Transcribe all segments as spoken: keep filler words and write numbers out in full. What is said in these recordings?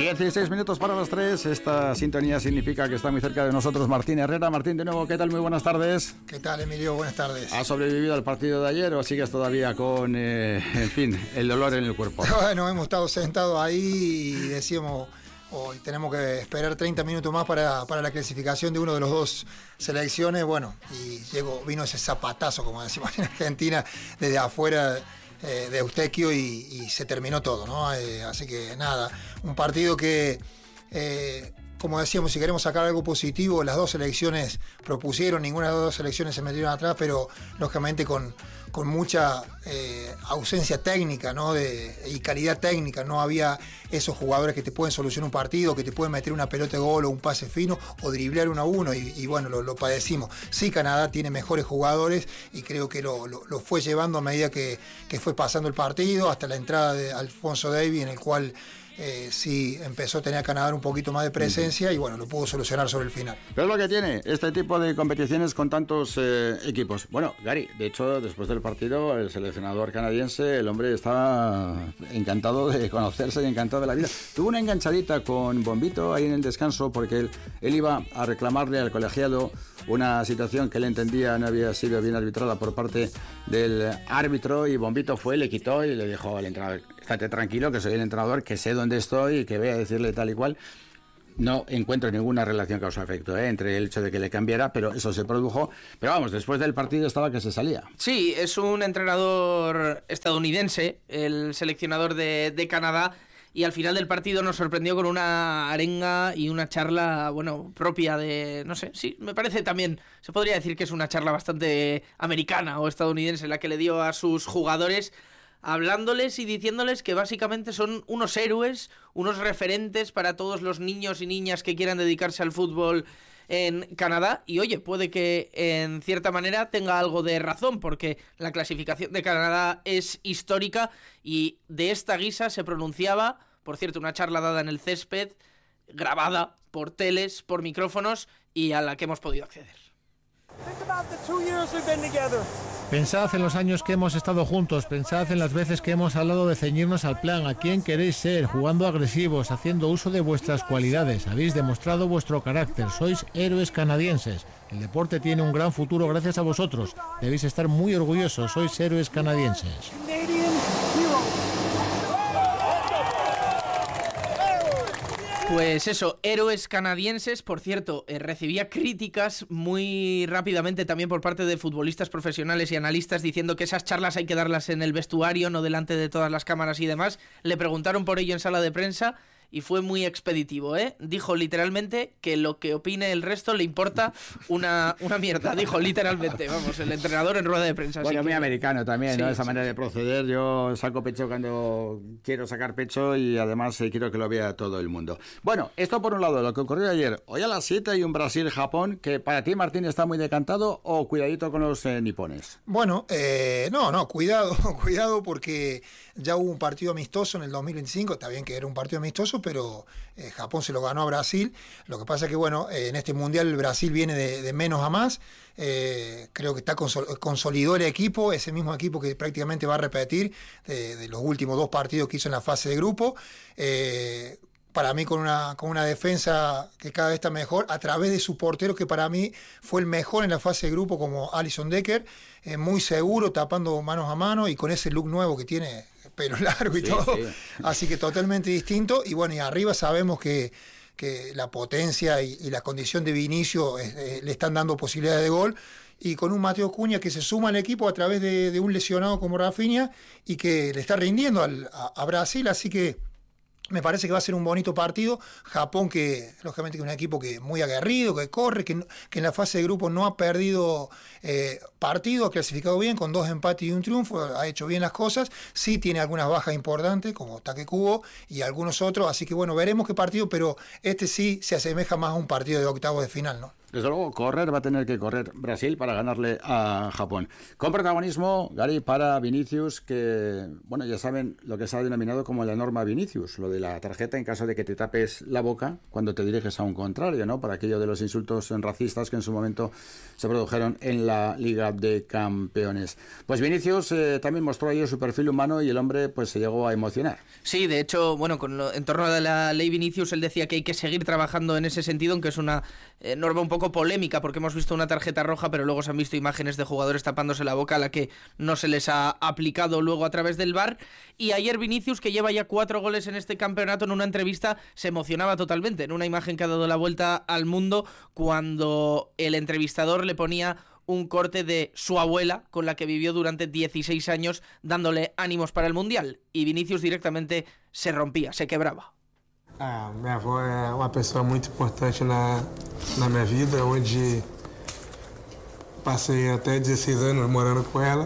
dieciséis minutos para las tres. Esta sintonía significa que está muy cerca de nosotros Martín Herrera. Martín, de nuevo, ¿qué tal? Muy buenas tardes. ¿Qué tal, Emilio? Buenas tardes. ¿Has sobrevivido al partido de ayer o sigues todavía con, eh, en fin, el dolor en el cuerpo? Bueno, hemos estado sentados ahí y decíamos, hoy tenemos que esperar treinta minutos más para, para la clasificación de uno de los dos selecciones. Bueno, y llegó, vino ese zapatazo, como decimos en Argentina, desde afuera eh, de Eustaquio y, y se terminó todo, ¿no? Eh, así que nada, un partido que, eh, como decíamos, si queremos sacar algo positivo, las dos selecciones propusieron, ninguna de las dos selecciones se metieron atrás, pero lógicamente con, con mucha eh, ausencia técnica, ¿no? De, y calidad técnica. No había esos jugadores que te pueden solucionar un partido, que te pueden meter una pelota de gol o un pase fino o driblear uno a uno, y, y bueno, lo, lo padecimos. Sí, Canadá tiene mejores jugadores y creo que lo, lo, lo fue llevando a medida que, que fue pasando el partido, hasta la entrada de Alphonso Davies, en el cual Eh, sí empezó a tener a Canadá un poquito más de presencia y bueno, lo pudo solucionar sobre el final. Pero es lo que tiene este tipo de competiciones con tantos eh, equipos. Bueno, Gary, de hecho, después del partido, el seleccionador canadiense, el hombre estaba encantado de conocerse y encantado de la vida. Tuvo una enganchadita con Bombito ahí en el descanso porque él, él iba a reclamarle al colegiado una situación que él entendía no había sido bien arbitrada por parte del árbitro, y Bombito fue, le quitó y le dijo al entrenador: estate tranquilo, que soy el entrenador, que sé dónde estoy y que voy a decirle tal y cual. No encuentro ninguna relación causa-efecto ¿eh? entre el hecho de que le cambiara, pero eso se produjo. Pero vamos, después del partido estaba que se salía. Sí, es un entrenador estadounidense, el seleccionador de, de Canadá, y al final del partido nos sorprendió con una arenga y una charla, bueno, propia de, no sé, sí, me parece también, se podría decir que es una charla bastante americana o estadounidense la que le dio a sus jugadores, hablándoles y diciéndoles que básicamente son unos héroes, unos referentes para todos los niños y niñas que quieran dedicarse al fútbol en Canadá. Y oye, puede que en cierta manera tenga algo de razón, porque la clasificación de Canadá es histórica y de esta guisa se pronunciaba, por cierto, una charla dada en el césped, grabada por teles, por micrófonos, y a la que hemos podido acceder. Pensad en los años que hemos estado juntos, pensad en las veces que hemos hablado de ceñirnos al plan, a quién queréis ser, jugando agresivos, haciendo uso de vuestras cualidades, habéis demostrado vuestro carácter, sois héroes canadienses, el deporte tiene un gran futuro gracias a vosotros, debéis estar muy orgullosos, sois héroes canadienses. Pues eso, héroes canadienses. Por cierto, eh, recibía críticas muy rápidamente también por parte de futbolistas profesionales y analistas diciendo que esas charlas hay que darlas en el vestuario, no delante de todas las cámaras y demás. Le preguntaron por ello en sala de prensa y fue muy expeditivo, ¿eh? Dijo literalmente que lo que opine el resto le importa una, una mierda. Dijo literalmente, vamos, el entrenador en rueda de prensa. Bueno, muy que... americano también, sí, ¿no? Esa sí. manera de proceder. Yo saco pecho cuando quiero sacar pecho y además eh, quiero que lo vea todo el mundo. Bueno, esto por un lado, lo que ocurrió ayer. Hoy a las siete hay un Brasil-Japón, que para ti, Martín, está muy decantado, o cuidadito con los eh, nipones. Bueno, eh, no, no, cuidado, cuidado, porque ya hubo un partido amistoso en el dos mil veinticinco, está bien que era un partido amistoso, pero eh, Japón se lo ganó a Brasil. Lo que pasa es que, bueno, eh, en este mundial Brasil viene de, de menos a más. Eh, creo que está consol- consolidó el equipo, ese mismo equipo que prácticamente va a repetir de, de los últimos dos partidos que hizo en la fase de grupo. Eh, para mí con una, con una defensa que cada vez está mejor, a través de su portero, que para mí fue el mejor en la fase de grupo, como Alisson Becker, eh, muy seguro, tapando manos a mano, y con ese look nuevo que tiene, pelo largo y sí, todo, sí. Así que totalmente distinto. Y bueno, y arriba sabemos que, que la potencia y, y la condición de Vinicius eh, le están dando posibilidades de gol, y con un Mateo Cunha que se suma al equipo a través de, de un lesionado como Rafinha, y que le está rindiendo al, a, a Brasil, así que me parece que va a ser un bonito partido. Japón, que lógicamente que es un equipo que muy aguerrido, que corre, que, que en la fase de grupo no ha perdido eh, partido, ha clasificado bien, con dos empates y un triunfo, ha hecho bien las cosas. Sí tiene algunas bajas importantes, como Takekubo y algunos otros, así que bueno, veremos qué partido, pero este sí se asemeja más a un partido de octavos de final, ¿no? Desde luego, correr va a tener que correr Brasil para ganarle a Japón. Con protagonismo, Gary, para Vinicius, que, bueno, ya saben lo que se ha denominado como la norma Vinicius, lo de la tarjeta en caso de que te tapes la boca cuando te diriges a un contrario, ¿no? Para aquello de los insultos racistas que en su momento se produjeron en la Liga de Campeones. Pues Vinicius eh, también mostró ayer su perfil humano y el hombre pues se llegó a emocionar. Sí, de hecho, bueno, con lo, en torno a la ley Vinicius, él decía que hay que seguir trabajando en ese sentido, aunque es una eh, norma un poco polémica porque hemos visto una tarjeta roja, pero luego se han visto imágenes de jugadores tapándose la boca a la que no se les ha aplicado luego a través del V A R. Y ayer Vinicius, que lleva ya cuatro goles en este campeonato, en una entrevista se emocionaba totalmente, en una imagen que ha dado la vuelta al mundo, cuando el entrevistador le ponía un corte de su abuela, con la que vivió durante dieciséis años, dándole ánimos para el Mundial. Y Vinicius directamente se rompía, se quebraba. Ah, minha avó é uma pessoa muito importante na, na minha vida, onde passei até dezesseis anos morando com ela.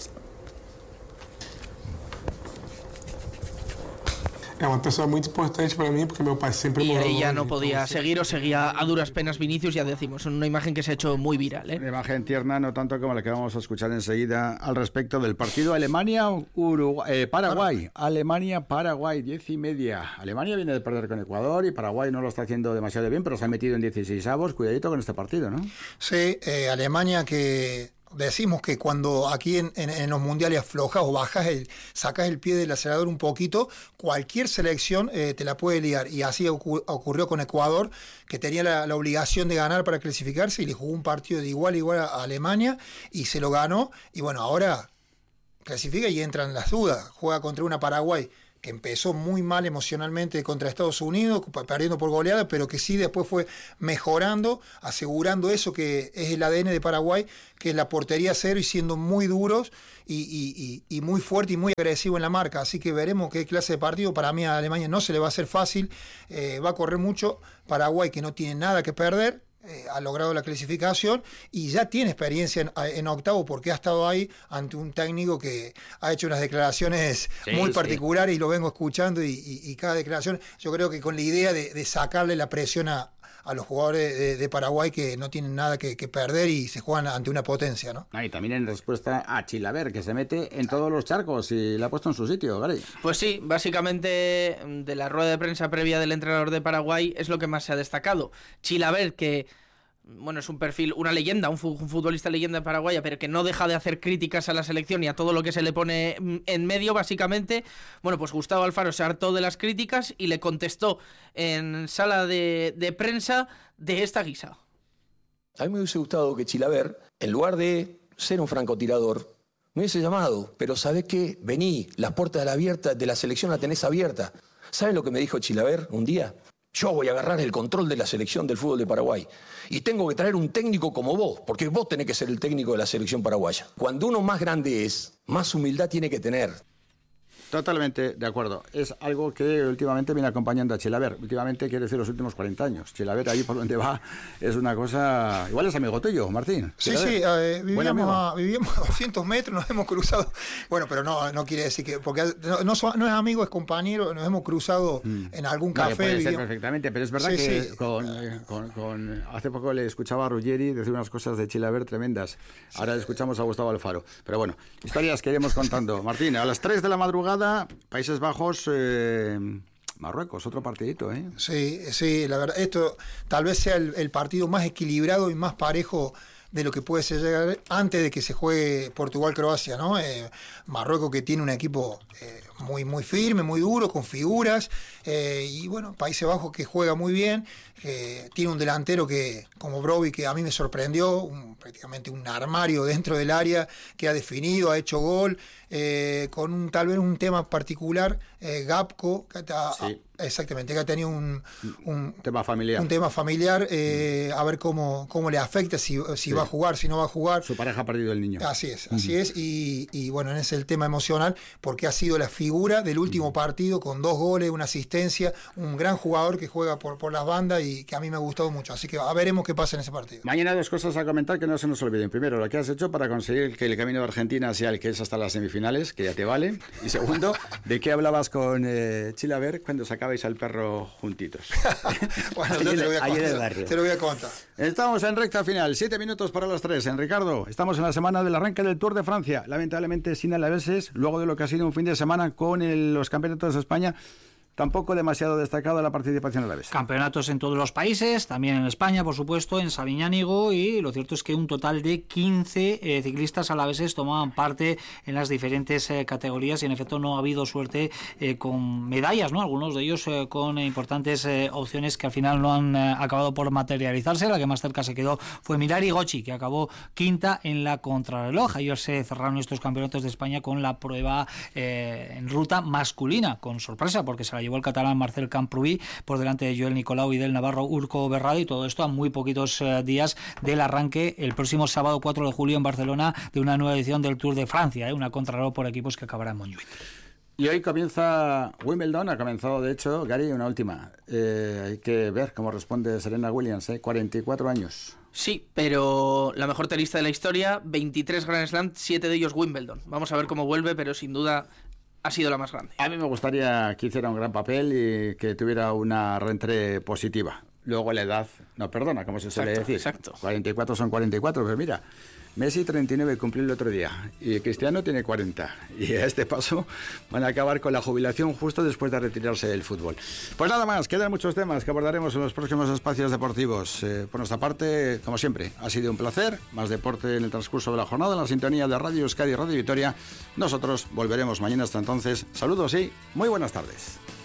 É uma pessoa muito importante para mí porque meu pai siempre y moró ella longe, no podía entonces... seguir o seguía a duras penas Vinicius, ya decimos, una imagen que se ha hecho muy viral, ¿eh? Una imagen tierna, no tanto como la que vamos a escuchar enseguida al respecto del partido Alemania-Paraguay. Eh, Paraguay, Alemania-Paraguay, diez y media. Alemania viene de perder con Ecuador y Paraguay no lo está haciendo demasiado bien, pero se ha metido en dieciséis avos. Cuidadito con este partido, ¿no? Sí, eh, Alemania que... Decimos que cuando aquí en, en, en los mundiales aflojas o bajas, el, sacas el pie del acelerador un poquito, cualquier selección eh, te la puede liar. Y así ocu- ocurrió con Ecuador, que tenía la, la obligación de ganar para clasificarse y le jugó un partido de igual a igual a Alemania y se lo ganó. Y bueno, ahora clasifica y entran las dudas. Juega contra una Paraguay que empezó muy mal emocionalmente contra Estados Unidos, perdiendo por goleada, pero que sí después fue mejorando, asegurando eso que es el A D N de Paraguay, que es la portería cero y siendo muy duros y, y, y, y muy fuerte y muy agresivo en la marca. Así que veremos qué clase de partido. Para mí a Alemania no se le va a hacer fácil, eh, va a correr mucho. Paraguay, que no tiene nada que perder, Eh, ha logrado la clasificación y ya tiene experiencia en, en octavo porque ha estado ahí ante un técnico que ha hecho unas declaraciones sí, muy particulares sí. Y lo vengo escuchando y, y, y cada declaración yo creo que con la idea de, de sacarle la presión a, a los jugadores de, de Paraguay que no tienen nada que, que perder y se juegan ante una potencia, ¿no? Ah, y también en respuesta a Chilaver, que se mete en todos los charcos y la ha puesto en su sitio, Gary. Pues sí, básicamente de la rueda de prensa previa del entrenador de Paraguay es lo que más se ha destacado. Chilaver, que bueno, es un perfil, una leyenda, un futbolista leyenda paraguaya, pero que no deja de hacer críticas a la selección y a todo lo que se le pone en medio, básicamente. Bueno, pues Gustavo Alfaro se hartó de las críticas y le contestó en sala de, de prensa de esta guisa. A mí me hubiese gustado que Chilaver, en lugar de ser un francotirador, me hubiese llamado, pero ¿sabés qué? Vení, las puertas de la, abierta, de la selección la tenés abierta. ¿Saben lo que me dijo Chilaver un día? Yo voy a agarrar el control de la selección del fútbol de Paraguay y tengo que traer un técnico como vos, porque vos tenés que ser el técnico de la selección paraguaya. Cuando uno más grande es, más humildad tiene que tener. Totalmente de acuerdo. Es algo que últimamente viene acompañando a Chilaver. Últimamente quiere decir los últimos cuarenta años. Chilaver, ahí por donde va, es una cosa... Igual es amigo tuyo, Martín. Sí, Chilaver. sí, eh, vivíamos, a, vivíamos a doscientos metros, nos hemos cruzado. Bueno, pero no, no quiere decir que... Porque no, no, no es amigo, es compañero, nos hemos cruzado mm. en algún café. No, puede vivíamos... ser perfectamente, pero es verdad sí, que sí. Con, eh, con, con... Hace poco le escuchaba a Ruggeri decir unas cosas de Chilaver tremendas. Ahora sí. Le escuchamos a Gustavo Alfaro. Pero bueno, historias que iremos contando. Martín, a las tres de la madrugada, Países Bajos, eh, Marruecos, otro partidito, ¿eh? Sí, sí, la verdad, esto tal vez sea el, el partido más equilibrado y más parejo de lo que puede ser llegar antes de que se juegue Portugal-Croacia, ¿no? Eh, Marruecos, que tiene un equipo eh, muy, muy firme, muy duro, con figuras, eh, y bueno, Países Bajos, que juega muy bien, que tiene un delantero que, como Brobbey, que a mí me sorprendió, un, prácticamente un armario dentro del área, que ha definido, ha hecho gol, eh, con un, tal vez un tema particular, eh, Gapco, que está, sí. Exactamente, que ha tenido un, un tema familiar, un tema familiar eh, mm. a ver cómo, cómo le afecta, si, si sí. va a jugar, si no va a jugar. Su pareja ha perdido el niño. Así es, así uh-huh. es, y, y bueno, en ese el tema emocional, porque ha sido la figura del último uh-huh. partido, con dos goles, una asistencia, un gran jugador que juega por, por las bandas y que a mí me ha gustado mucho, así que a veremos qué pasa en ese partido. Mañana dos cosas a comentar que no se nos olviden. Primero, lo que has hecho para conseguir que el camino de Argentina sea el que es hasta las semifinales, que ya te vale. Y segundo, ¿de qué hablabas con eh, Chilaver cuando sacabais al perro juntitos? Bueno, yo te lo voy a contar. Te lo voy a contar. Estamos en recta final, siete minutos para las tres. En Ricardo, estamos en la semana del arranque del Tour de Francia. Lamentablemente sin alaveses, luego de lo que ha sido un fin de semana con el, los campeonatos de España. Tampoco demasiado destacado la participación a la vez. Campeonatos en todos los países, también en España, por supuesto, en Sabiñánigo, y lo cierto es que un total de quince eh, ciclistas alaveses tomaban parte en las diferentes eh, categorías y en efecto no ha habido suerte eh, con medallas, ¿no? Algunos de ellos eh, con eh, importantes eh, opciones que al final no han eh, acabado por materializarse. La que más cerca se quedó fue Mirari Gochi, que acabó quinta en la contrarreloj. Ayer se cerraron estos campeonatos de España con la prueba eh, en ruta masculina, con sorpresa, porque se la llevó el catalán Marcel Camprubí por delante de Joel Nicolau y del navarro Urco Berrado, y todo esto a muy poquitos eh, días del arranque el próximo sábado cuatro de julio en Barcelona de una nueva edición del Tour de Francia, eh, una contrarreloj por equipos que acabará en Montjuïc. Y hoy comienza Wimbledon, ha comenzado de hecho, Gary, una última. Eh, hay que ver cómo responde Serena Williams, ¿eh? cuarenta y cuatro años. Sí, pero la mejor tenista de la historia, veintitrés Grand Slam, siete de ellos Wimbledon. Vamos a ver cómo vuelve, pero sin duda ha sido la más grande. A mí me gustaría que hiciera un gran papel y que tuviera una reentrée positiva. Luego la edad no perdona, como se suele exacto, decir. Exacto. cuarenta y cuatro son cuarenta y cuatro, pero mira, Messi treinta y nueve cumplió el otro día y Cristiano tiene cuarenta. Y a este paso van a acabar con la jubilación justo después de retirarse del fútbol. Pues nada más, quedan muchos temas que abordaremos en los próximos espacios deportivos. Eh, por nuestra parte, como siempre, ha sido un placer. Más deporte en el transcurso de la jornada, en la sintonía de Radio Euskadi y Radio Vitoria. Nosotros volveremos mañana. Hasta entonces, saludos y muy buenas tardes.